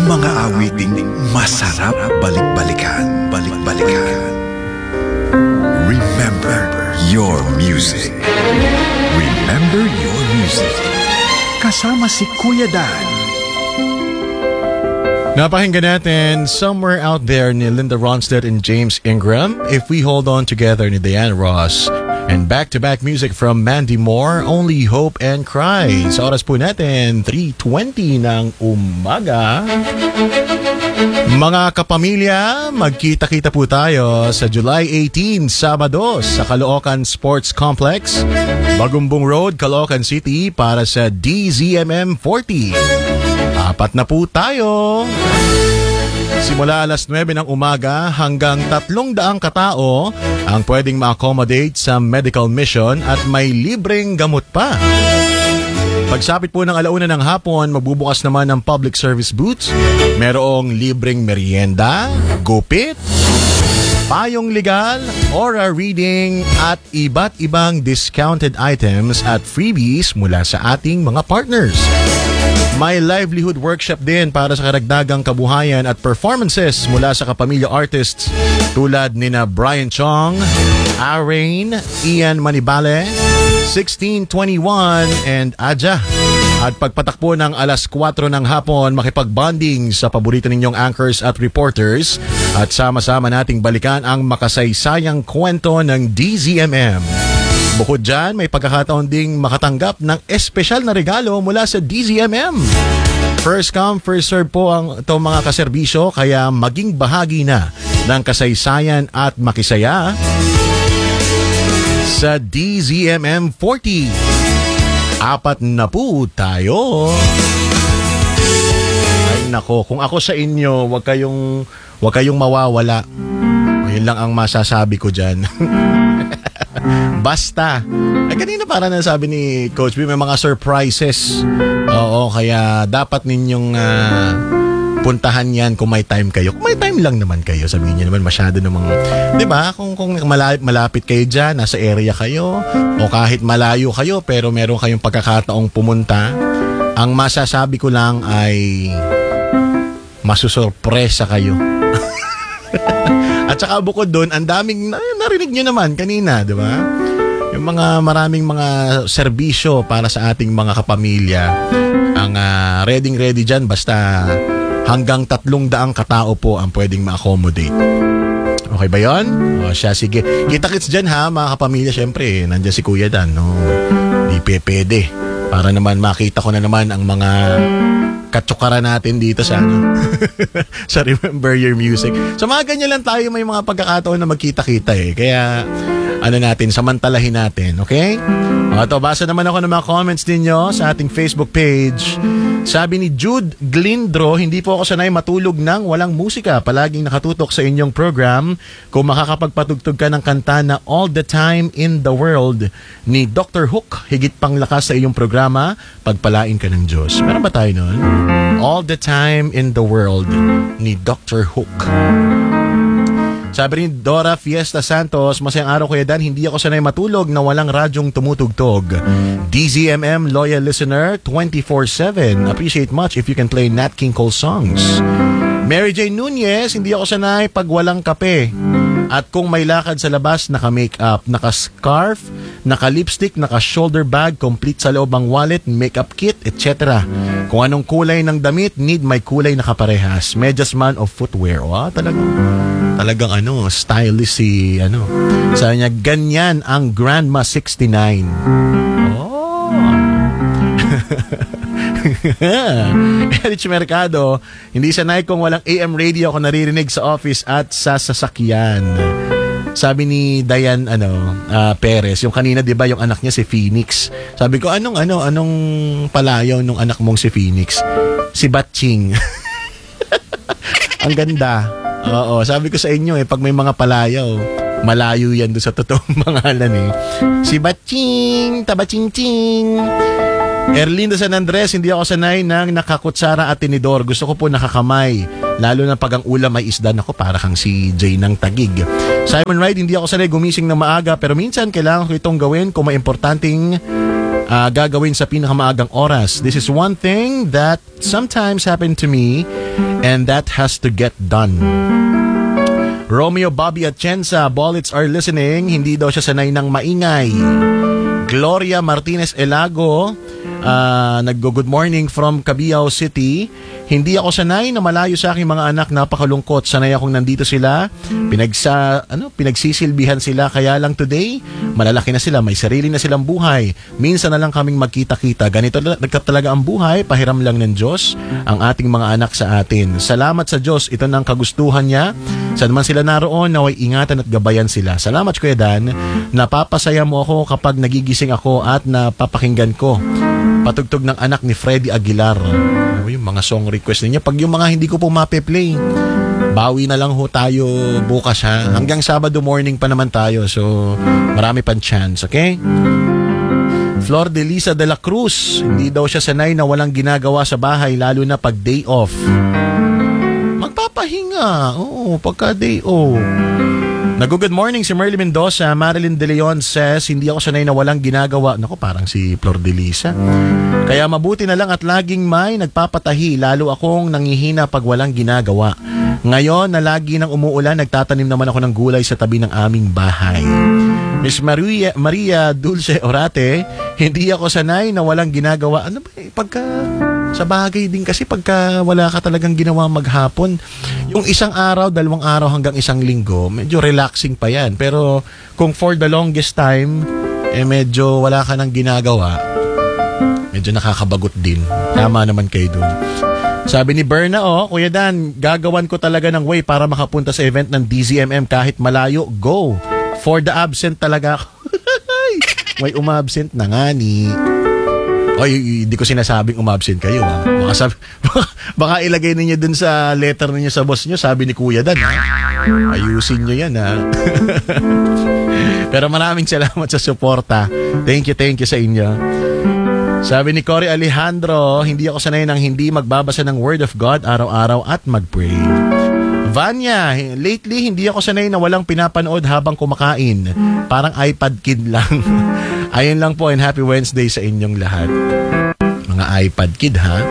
Mga awiting masarap balik-balikan. Balik-balikan. Remember your music. Remember your music. Kasama si Kuya Dan. Napakinggan natin Somewhere Out There ni Linda Ronstadt and James Ingram, If We Hold On Together ni Diana Ross, and back-to-back music from Mandy Moore, Only Hope and Cry. Sa oras po natin, 3:20 ng umaga. Mga kapamilya, magkita-kita po tayo sa July 18, Sabado, sa Caloocan Sports Complex, Bagumbong Road, Caloocan City, para sa DZMM 40. Apat na po tayo. Simula alas 9 ng umaga hanggang 300 katao ang pwedeng ma-accommodate sa medical mission at may libreng gamot pa. Pagsapit po ng alauna ng hapon, magbubukas naman ang public service booths. Merong libreng merienda, gupit, payong legal, aura reading at iba't ibang discounted items at freebies mula sa ating mga partners. May livelihood workshop din para sa karagdagang kabuhayan at performances mula sa kapamilya artists tulad nina Brian Chong, Arain, Ian Manibale, 1621 and Aja. At pagpatakpo ng alas 4 ng hapon, makipagbonding sa paborito ninyong anchors at reporters at sama-sama nating balikan ang makasaysayang kwento ng DZMM. Bukod dyan, may pagkakataon ding makatanggap ng espesyal na regalo mula sa DZMM. First come, first serve po ang itong mga kaserbisyo, kaya maging bahagi na ng kasaysayan at makisaya sa DZMM 40. Apat na po tayo. Ay nako, kung ako sa inyo, wag kayong mawawala. Yun lang ang masasabi ko dyan. Basta. Ay, kanina para nasabi ni Coach B, may mga surprises. Oo, kaya dapat ninyong puntahan yan kung may time kayo. Kung may time lang naman kayo, sabihin niyo naman masyado namang, di ba? Kung malapit kayo dyan, nasa area kayo, o kahit malayo kayo, pero meron kayong pagkakataong pumunta, ang masasabi ko lang ay masusurpresa kayo. At saka bukod doon, ang daming narinig nyo naman kanina, di ba? Yung maraming mga serbisyo para sa ating mga kapamilya. Ang ready dyan, basta hanggang 300 katao po ang pwedeng ma-accommodate. Okay ba yun? O siya, sige. Kita-kits dyan ha, mga kapamilya. Siyempre, nandiyan si Kuya Dan. No? Di pwede. Para naman makita ko na naman ang mga katsukara natin dito sa sa Remember Your Music. So mga ganyan lang tayo, may mga pagkakataon na magkita-kita eh. Kaya samantalahin natin, okay? Ito, basa naman ako ng mga comments ninyo sa ating Facebook page. Sabi ni Jude Glindro, hindi po ako sanay matulog ng walang musika. Palaging nakatutok sa inyong program. Kung makakapagpatugtog ka ng kanta na All the Time in the World ni Dr. Hook, higit pang lakas sa iyong programa, pagpalain ka ng Diyos. Meron ba tayo nun? All the Time in the World ni Dr. Hook. Sabi ni Dora Fiesta Santos, masayang araw Kuya Dan, hindi ako sanay matulog na walang radyong tumutugtog. DZMM loyal listener 24/7. Appreciate much if you can play Nat King Cole songs. Mary Jane Nunez, hindi ako sanay pag walang kape. At kung may lakad sa labas, naka-makeup, naka-scarf, naka-lipstick, naka-shoulder bag, complete sa loob ang wallet, makeup kit, etc. Kung anong kulay ng damit, need may kulay na kaparehas. Medyas man of footwear. Talagang stylist si Sabi niya, ganyan ang Grandma 69. Erich Mercado, hindi sanay kung walang AM radio ako naririnig sa office at sa sasakyan. Sabi ni Diane Perez, yung kanina 'di ba yung anak niya si Phoenix. Sabi ko anong palayaw nung anak mong si Phoenix? Si Batching. Ang ganda. Oo, sabi ko sa inyo pag may mga palayaw, malayo yan doon sa totoong pangalan eh. Si Batching, Tabaching-ching. Erlinda San Andres, hindi ako sanay ng nakakutsara at tinidor. Gusto ko po nakakamay. Lalo na pag ang ulam ay isda. Ako para kang si Jay ng Tagig. Simon Wright, hindi ako sanay gumising na maaga pero minsan kailangan ko itong gawin kung may importanteng gagawin sa pinakamaagang oras. This is one thing that sometimes happened to me and that has to get done. Romeo, Bobby at Chensa, Bullets are listening. Hindi daw siya sanay ng maingay. Gloria Martinez Elago, naggo-good morning from Cabiao City. Hindi ako sanay na malayo sa aking mga anak, napakalungkot. Sanay akong nandito sila. Pinagsisilbihan sila, kaya lang today, malalaki na sila, may sarili na silang buhay. Minsan na lang kaming magkita-kita. Ganito talaga ang buhay, pahiram lang ng Diyos ang ating mga anak sa atin. Salamat sa Diyos, ito ng kagustuhan niya. Saan man sila naroon, naway ingatan at gabayan sila. Salamat Kuya Dan, napapasaya mo ako kapag nagigising ako at napapakinggan ko patugtog ng anak ni Freddy Aguilar. Yung mga song request niya. Pag yung mga hindi ko po mape-play, bawi na lang ho tayo bukas ha. Hanggang Sabado morning pa naman tayo. So, marami pang chance, okay? Flor de Lisa de la Cruz. Hindi daw siya sanay na walang ginagawa sa bahay, lalo na pag day off. Magpapahinga. Oo, pagka day off. Nag-good morning si Merly Mendoza. Marilyn De Leon says, hindi ako sanay na walang ginagawa. Naku, parang si Flor de Lisa. Kaya mabuti na lang at laging may nagpapatahi. Lalo akong nangihina pag walang ginagawa. Ngayon na lagi nang umuulan, nagtatanim naman ako ng gulay sa tabi ng aming bahay. Miss Maria Dulce Orate, hindi ako sanay na walang ginagawa. Ano ba pagka sa bagay din kasi pagka wala ka talagang ginawa maghapon, yung isang araw, 2 araw hanggang 1 linggo, medyo relaxing pa yan. Pero kung for the longest time, medyo wala ka nang ginagawa, medyo nakakabagot din. Tama naman kayo dun. Sabi ni Berna, Kuya Dan, gagawan ko talaga ng way para makapunta sa event ng DZMM kahit malayo. Go! For the absent talaga ako. May umabsent na nga ni... Oy, hindi ko sinasabing umabsent kayo. Baka ilagay ninyo dun sa letter ninyo sa boss nyo, sabi ni Kuya Dan. Ayusin nyo yan, ha? Pero maraming salamat sa suporta. Thank you sa inyo. Sabi ni Cory Alejandro, hindi ako sanay ng hindi magbabasa ng Word of God araw-araw at mag-pray. Vanya, lately hindi ako sanay na walang pinapanood habang kumakain. Parang iPad kid lang. Ayun lang po and happy Wednesday sa inyong lahat. Mga iPad kid ha.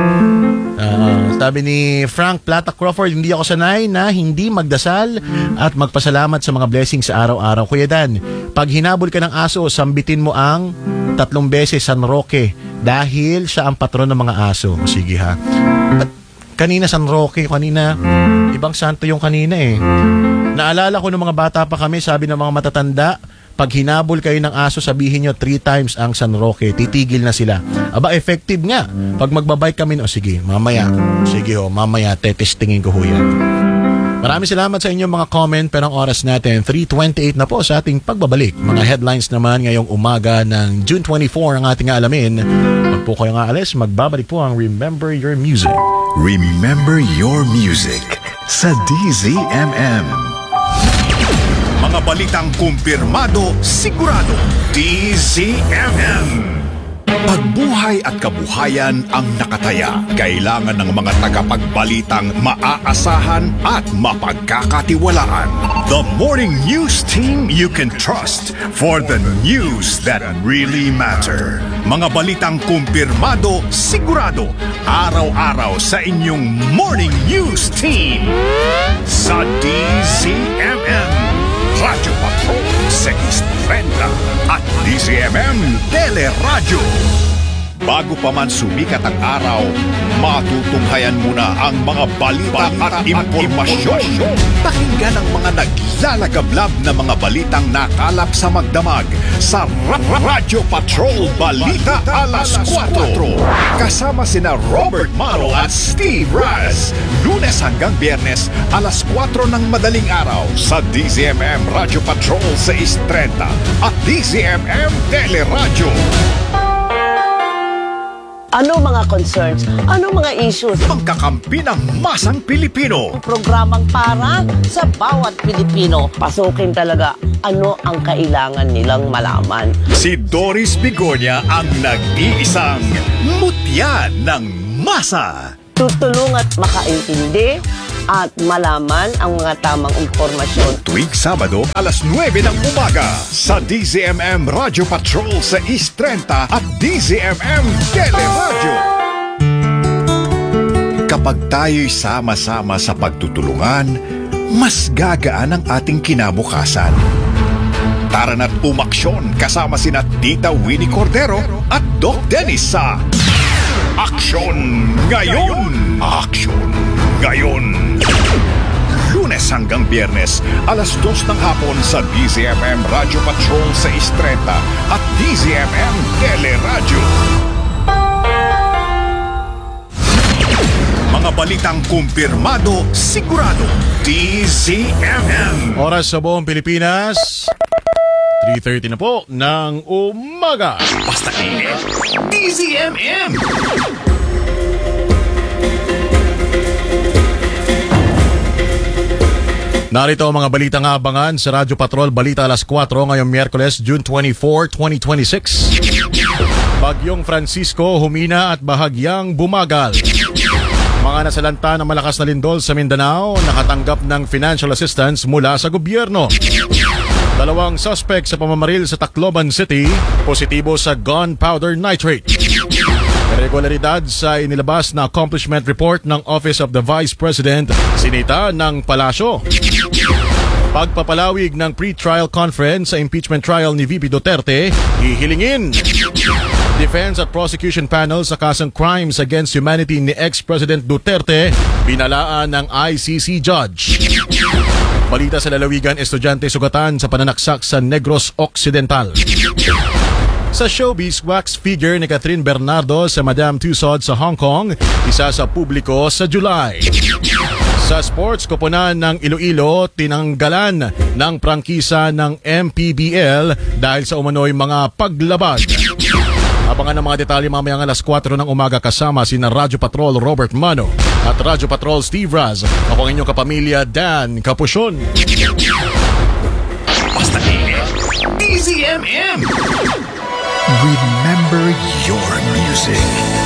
Sabi ni Frank Plata Crawford, hindi ako sanay na hindi magdasal at magpasalamat sa mga blessings sa araw-araw. Kuya Dan, pag hinabol ka ng aso, sambitin mo ang 3 beses San Roque dahil siya ang patron ng mga aso. Sige ha. At kanina San Roque, kanina ibang santo yung kanina eh. Naalala ko nung mga bata pa kami, sabi ng mga matatanda, pag hinabol kayo ng aso, sabihin nyo 3 times ang San Roque, titigil na sila. Aba, effective nga. Pag magbabike kami, sige, mamaya. Sige mamaya, testingin ko ho yan. Maraming salamat sa inyong mga comment, pero ang oras natin, 3:28 na po sa ating pagbabalik. Mga headlines naman ngayong umaga ng June 24 ang ating alamin. Pag po kayo nga alis, magbabalik po ang Remember Your Music. Remember Your Music sa DZMM. Mga balitang kumpirmado, sigurado. DZMM. Pagbuhay at kabuhayan ang nakataya. Kailangan ng mga tagapagbalitang maaasahan at mapagkakatiwalaan. The morning news team you can trust for the news that really matter. Mga balitang kumpirmado, sigurado. Araw-araw sa inyong morning news team. Sa DZMM. Radyo Patrol 630 at DZMM Teleradyo. Bago pa man sumikat ang araw, matutunghayan muna ang mga balita at impormasyon. Pakinggan ang mga naglalagablab na mga balitang nakalap sa magdamag sa Radyo Patrol Balita Alas 4. Kasama sina Robert Maro at Steve Raz. Lunes hanggang Biyernes, alas 4 ng madaling araw sa DZMM Radyo Patrol 630 at DZMM Teleradyo. Ano mga concerns? Ano mga issues? Pangkakampi ng masang Pilipino. Programang para sa bawat Pilipino. Pasukin talaga ano ang kailangan nilang malaman. Si Doris Bigonya ang nag-iisang mutya ng masa. Tutulong at makaintindi, at malaman ang mga tamang impormasyon. Tuwing Sabado, alas 9 ng umaga sa DZMM Radio Patrol sa East 30 at DZMM Teleradio. Kapag tayo'y sama-sama sa pagtutulungan, mas gagaan ang ating kinabukasan. Tara na't umaksyon kasama sina Tita Winnie Cordero at Doc Dennis sa Aksyon Ngayon! Aksyon Ngayon! Lunes hanggang Biyernes, alas 2 ng hapon sa DZMM Radio Patrol sa Istreta at DZMM Teleradio. Mga balitang kumpirmado, sigurado, DZMM. Oras sa buong Pilipinas, 3:30 na po ng umaga. Basta DZMM. Narito ang mga balitang abangan sa Radyo Patrol Balita alas 4 ngayong Miyerkules, June 24, 2026. Bagyong Francisco humina at bahagyang bumagal. Mga nasalanta ng malakas na lindol sa Mindanao nakatanggap ng financial assistance mula sa gobyerno. 2 suspect sa pamamaril sa Tacloban City, positibo sa gunpowder nitrate. Irregularidad sa inilabas na accomplishment report ng Office of the Vice President, sinita ng Palasyo. Pagpapalawig ng pre-trial conference sa impeachment trial ni VP Duterte, hihilingin. Defense at prosecution panel sa kasong crimes against humanity ni ex-President Duterte, binalaan ng ICC judge. Balita sa lalawigan, estudyante sugatan sa pananaksak sa Negros Occidental. Sa showbiz, wax figure ni Catherine Bernardo sa Madame Tussauds sa Hong Kong, isa sa publiko sa July. Sa sports, koponan ng Iloilo, tinanggalan ng prangkisa ng MPBL dahil sa umano'y mga paglabag. Abangan ang mga detalye mamayang alas 4 ng umaga kasama sina Radyo Patrol Robert Mano at Radyo Patrol Steve Raz. Ako ang inyong kapamilya Dan Capuchon. Basta DZMM. Remember your music.